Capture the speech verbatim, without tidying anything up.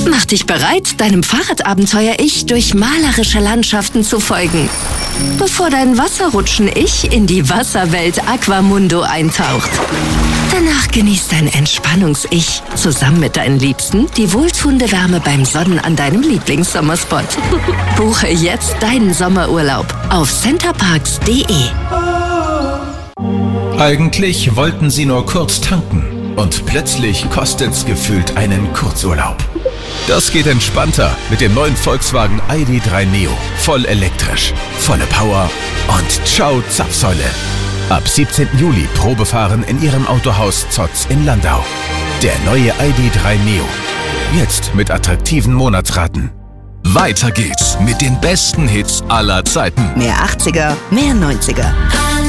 Mach dich bereit, deinem Fahrradabenteuer-Ich durch malerische Landschaften zu folgen, bevor dein Wasserrutschen-Ich in die Wasserwelt Aquamundo eintaucht. Danach genießt dein Entspannungs-Ich zusammen mit deinen Liebsten die wohltuende Wärme beim Sonnen an deinem Lieblingssommerspot. Buche jetzt deinen Sommerurlaub auf centerparks punkt de. Eigentlich wollten sie nur kurz tanken und plötzlich kostet's gefühlt einen Kurzurlaub. Das geht entspannter mit dem neuen Volkswagen I D drei Neo. Voll elektrisch, volle Power und ciao Zapfsäule. Ab siebzehnten Juli Probefahren in Ihrem Autohaus Zotz in Landau. Der neue I D drei Neo. Jetzt mit attraktiven Monatsraten. Weiter geht's mit den besten Hits aller Zeiten. Mehr achtziger, mehr neunziger.